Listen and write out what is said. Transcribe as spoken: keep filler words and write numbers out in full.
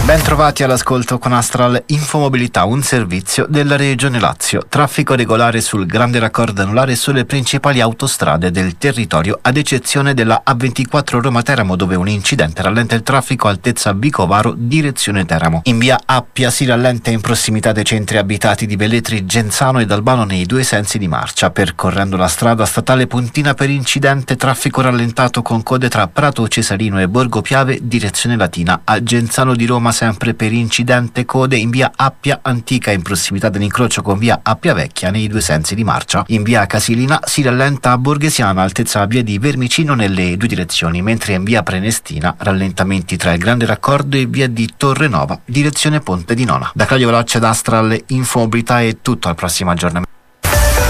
Ben trovati all'ascolto con Astral Infomobilità, un servizio della Regione Lazio. Traffico regolare sul grande raccordo anulare sulle principali autostrade del territorio, ad eccezione della A ventiquattro Roma-Teramo, dove un incidente rallenta il traffico altezza Vicovaro, direzione Teramo. In via Appia si rallenta in prossimità dei centri abitati di Velletri, Genzano ed Albano nei due sensi di marcia. Percorrendo la strada statale Pontina per incidente, traffico rallentato con code tra Prato Cesarino e Borgo Piave, direzione Latina. A Genzano di Roma sempre per incidente, code in via Appia Antica in prossimità dell'incrocio con via Appia Vecchia nei due sensi di marcia. In via Casilina si rallenta a Borghesiana altezza via di Vermicino nelle due direzioni, mentre in via Prenestina rallentamenti tra il grande raccordo e via di Torrenova direzione Ponte di Nona. Da Claudio Veloce d'Astral Infomobilità è tutto, al prossimo aggiornamento.